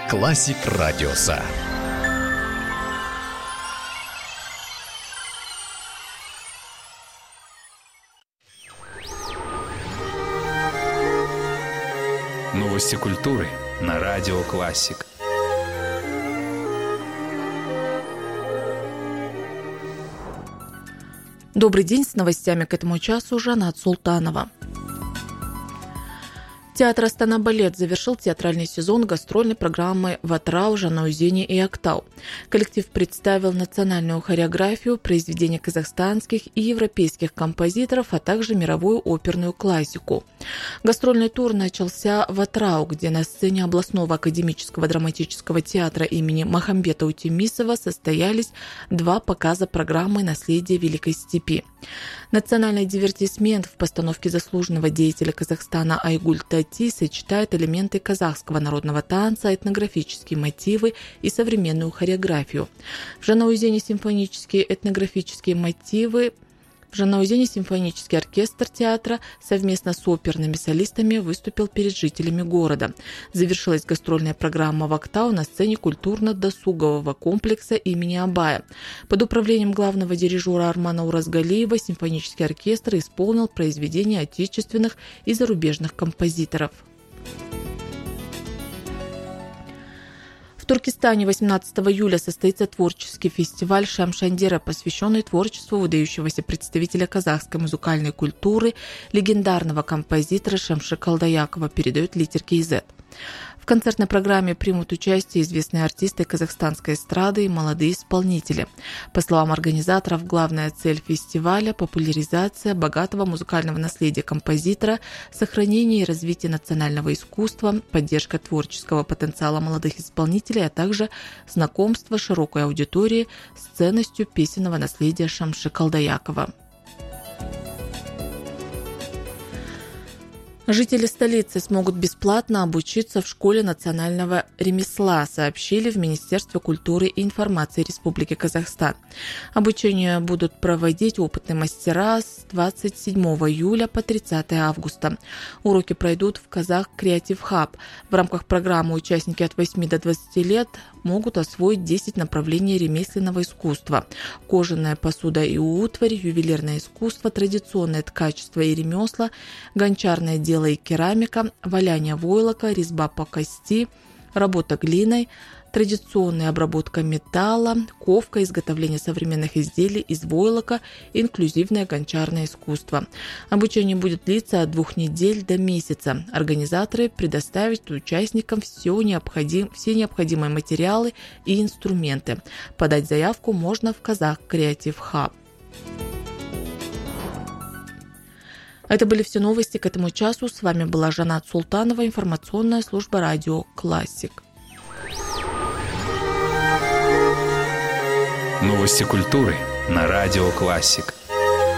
Классик Радиоса. Новости культуры на Радио Классик. Добрый день, с новостями к этому часу Жанат Султанова. Театр «Астана-балет» завершил театральный сезон гастрольной программы «Ватрау», «Жанаузени» и «Актау». Коллектив представил национальную хореографию, произведения казахстанских и европейских композиторов, а также мировую оперную классику. Гастрольный тур начался в «Ватрау», где на сцене областного академического драматического театра имени Махамбета Утемисова состоялись 2 показа программы «Наследие Великой Степи». Национальный дивертисмент в постановке заслуженного деятеля Казахстана Айгуль Тати сочетает элементы казахского народного танца, этнографические мотивы и современную хореографию. В Жанаузене симфонические этнографические мотивы. В Жанаузене симфонический оркестр театра совместно с оперными солистами выступил перед жителями города. Завершилась гастрольная программа в Актау на сцене культурно-досугового комплекса имени Абая. Под управлением главного дирижера Армана Уразгалиева симфонический оркестр исполнил произведения отечественных и зарубежных композиторов. В Туркестане 18 июля состоится творческий фестиваль «Шам-Шандира», посвященный творчеству выдающегося представителя казахской музыкальной культуры, легендарного композитора Шамши Калдаякова, передает Литер КЗ. В концертной программе примут участие известные артисты казахстанской эстрады и молодые исполнители. По словам организаторов, главная цель фестиваля – популяризация богатого музыкального наследия композитора, сохранение и развитие национального искусства, поддержка творческого потенциала молодых исполнителей, а также знакомство широкой аудитории с ценностью песенного наследия Шамши Калдаякова. Жители столицы смогут бесплатно обучиться в школе национального ремесла, сообщили в Министерстве культуры и информации Республики Казахстан. Обучение будут проводить опытные мастера с 27 июля по 30 августа. Уроки пройдут в Казах Креатив Хаб. В рамках программы участники от 8 до 20 лет могут освоить 10 направлений ремесленного искусства: кожаная посуда и утварь, ювелирное искусство, традиционное ткачество и ремесла, гончарное дело и керамика, валяние войлока, резьба по кости, работа глиной, традиционная обработка металла, ковка, изготовление современных изделий из войлока, инклюзивное гончарное искусство. Обучение будет длиться от 2 недель до месяца. Организаторы предоставят участникам все необходимые материалы и инструменты. Подать заявку можно в Казах Креатив Хаб. Это были все новости к этому часу. С вами была Жанат Султанова, информационная служба Радио Классик. Новости культуры на Радио Классик.